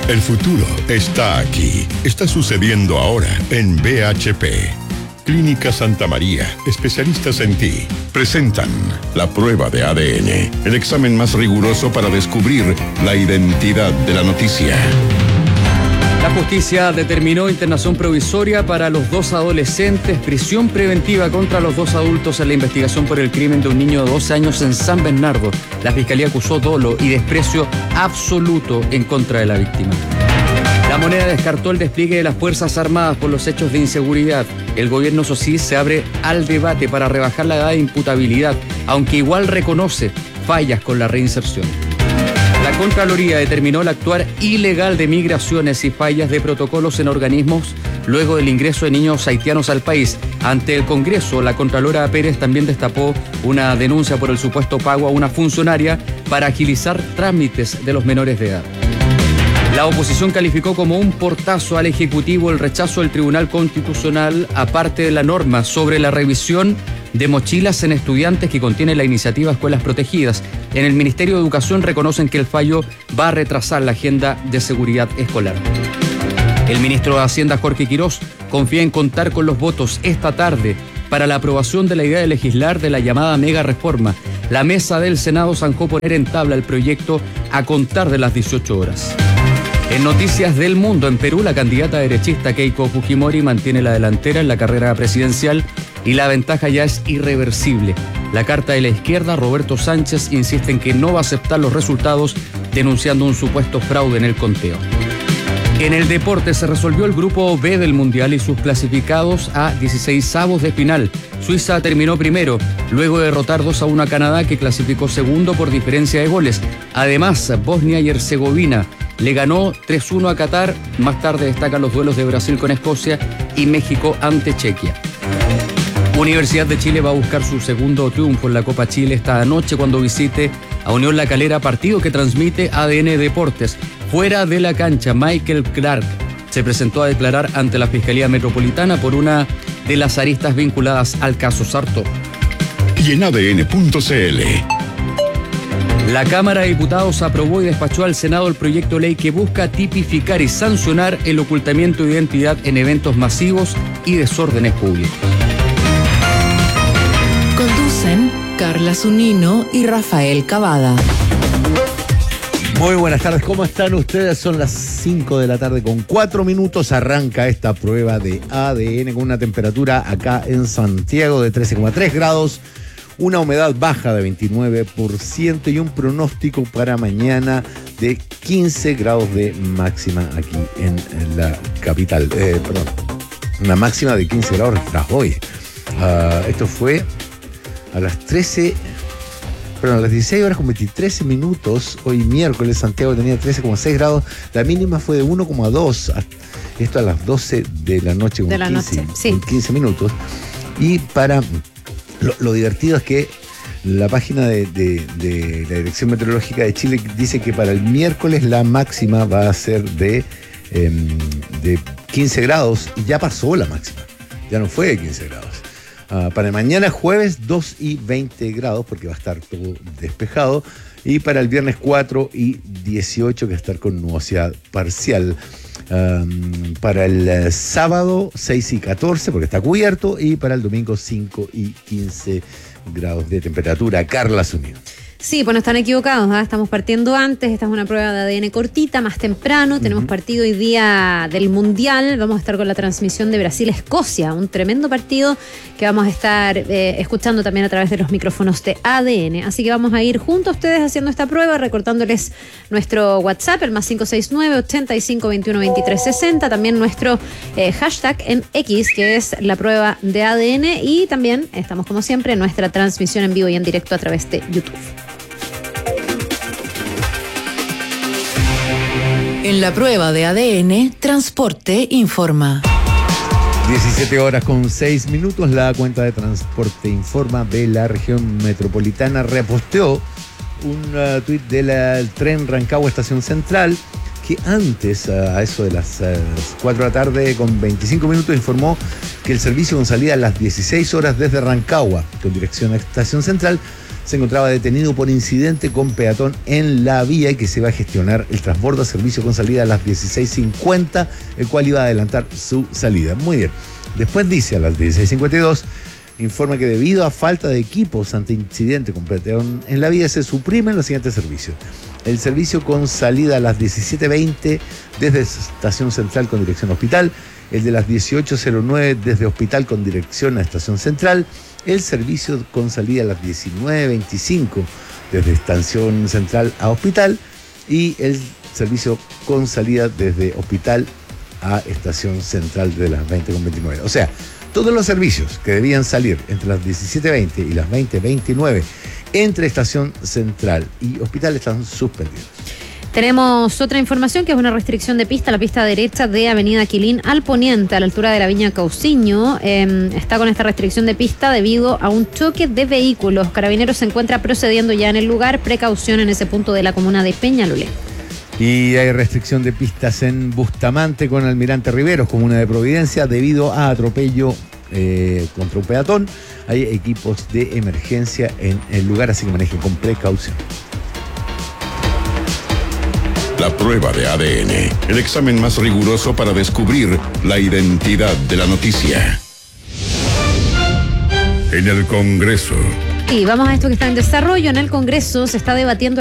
El futuro está aquí. Está sucediendo ahora en BHP. Clínica Santa María, especialistas en ti, presentan la prueba de ADN, el examen más riguroso para descubrir la identidad de la noticia. La justicia determinó internación provisoria para los 2 adolescentes, prisión preventiva contra los 2 adultos en la investigación por el crimen de un niño de 12 años en San Bernardo. La fiscalía acusó dolo y desprecio absoluto en contra de la víctima. La Moneda descartó el despliegue de las Fuerzas Armadas por los hechos de inseguridad. El gobierno, eso sí, se abre al debate para rebajar la edad de imputabilidad, aunque igual reconoce fallas con la reinserción. La Contraloría determinó el actuar ilegal de migraciones y fallas de protocolos en organismos luego del ingreso de niños haitianos al país. Ante el Congreso, la Contralora Pérez también destapó una denuncia por el supuesto pago a una funcionaria para agilizar trámites de los menores de edad. La oposición calificó como un portazo al Ejecutivo el rechazo del Tribunal Constitucional a parte de la norma sobre la revisión de mochilas en estudiantes que contiene la iniciativa Escuelas Protegidas. En el Ministerio de Educación reconocen que el fallo va a retrasar la agenda de seguridad escolar. El ministro de Hacienda, Jorge Quirós, confía en contar con los votos esta tarde para la aprobación de la idea de legislar de la llamada mega reforma. La mesa del Senado zanjó poner en tabla el proyecto a contar de las 18 horas. En noticias del mundo, en Perú, la candidata derechista Keiko Fujimori mantiene la delantera en la carrera presidencial y la ventaja ya es irreversible. La carta de la izquierda, Roberto Sánchez, insiste en que no va a aceptar los resultados, denunciando un supuesto fraude en el conteo. En el deporte se resolvió el grupo B del Mundial y sus clasificados a 16avos de final. Suiza terminó primero, luego de derrotar 2-1 a Canadá, que clasificó segundo por diferencia de goles. Además, Bosnia y Herzegovina le ganó 3-1 a Qatar. Más tarde destacan los duelos de Brasil con Escocia y México ante Chequia. Universidad de Chile va a buscar su segundo triunfo en la Copa Chile esta noche cuando visite a Unión La Calera, partido que transmite ADN Deportes. Fuera de la cancha, Michael Clark se presentó a declarar ante la Fiscalía Metropolitana por una de las aristas vinculadas al caso Sarto. Y en ADN.cl. La Cámara de Diputados aprobó y despachó al Senado el proyecto de ley que busca tipificar y sancionar el ocultamiento de identidad en eventos masivos y desórdenes públicos. Conducen Carla Zunino y Rafael Cavada. Muy buenas tardes, ¿cómo están ustedes? Son las 5 de la tarde con 4 minutos. Arranca esta prueba de ADN con una temperatura acá en Santiago de 13,3 grados, una humedad baja de 29% y un pronóstico para mañana de 15 grados de máxima aquí en la capital. Una máxima de 15 grados registrados hoy. Esto fue a las 16 horas con 23 minutos, hoy miércoles. Santiago tenía 13,6 grados, la mínima fue de 1,2, esto a las 12 de la noche con 15 minutos. Y para lo divertido es que la página de la Dirección Meteorológica de Chile dice que para el miércoles la máxima va a ser de 15 grados, y ya pasó la máxima, ya no fue de 15 grados. Para mañana jueves 2 y 20 grados porque va a estar todo despejado, y para el viernes 4 y 18 que va a estar con nubosidad parcial. Para el sábado 6 y 14 porque está cubierto, y para el domingo 5 y 15 grados de temperatura. Carla Zunino. Sí, pues no están equivocados, ¿eh? Estamos partiendo antes, esta es una prueba de ADN cortita, más temprano, tenemos partido hoy día del Mundial, vamos a estar con la transmisión de Brasil-Escocia, un tremendo partido que vamos a estar escuchando también a través de los micrófonos de ADN, así que vamos a ir junto a ustedes haciendo esta prueba, recordándoles nuestro WhatsApp, el más 569-8521-2360, también nuestro hashtag en X, que es la prueba de ADN, y también estamos como siempre en nuestra transmisión en vivo y en directo a través de YouTube. En la prueba de ADN, Transporte informa. 17 horas con 6 minutos. La cuenta de Transporte informa de la región metropolitana reposteó un tuit del tren Rancagua Estación Central, que antes, a eso de las 4 de la tarde con 25 minutos, informó que el servicio con salida a las 16 horas desde Rancagua con dirección a Estación Central se encontraba detenido por incidente con peatón en la vía y que se va a gestionar el transbordo a servicio con salida a las 16:50, el cual iba a adelantar su salida. Muy bien. Después dice a las 16:52, informa que debido a falta de equipos ante incidente con peatón en la vía se suprimen los siguientes servicios. El servicio con salida a las 17:20 desde Estación Central con dirección a Hospital, el de las 18:09 desde Hospital con dirección a Estación Central, el servicio con salida a las 19:25 desde Estación Central a Hospital y el servicio con salida desde Hospital a Estación Central de las 20:29. O sea, todos los servicios que debían salir entre las 17:20 y las 20:29 entre Estación Central y Hospital están suspendidos. Tenemos otra información que es una restricción de pista, la pista derecha de Avenida Quilín al poniente, a la altura de la Viña Cauciño. Está con esta restricción de pista debido a un choque de vehículos. Carabineros se encuentra procediendo ya en el lugar. Precaución en ese punto de la comuna de Peñalolén. Y hay restricción de pistas en Bustamante con Almirante Riveros, comuna de Providencia, debido a atropello contra un peatón. Hay equipos de emergencia en el lugar, así que manejen con precaución. La prueba de ADN, el examen más riguroso para descubrir la identidad de la noticia. En el Congreso. Y vamos a esto que está en desarrollo. En el Congreso se está debatiendo